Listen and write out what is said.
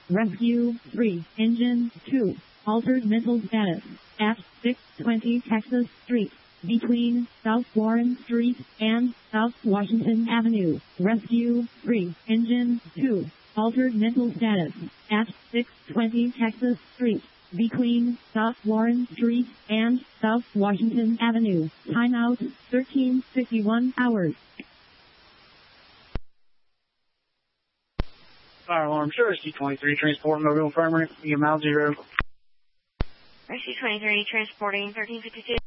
Rescue 3, Engine 2, altered mental status, at 620 Texas Street, between South Warren Street and South Washington Avenue. Rescue 3, Engine 2, altered mental status, at 620 Texas Street, between South Warren Street and South Washington Avenue. Timeout, 13:51 hours. Fire alarm, sure, C-23, transport, mobile affirmative, amount 0. C-23, transporting 1352.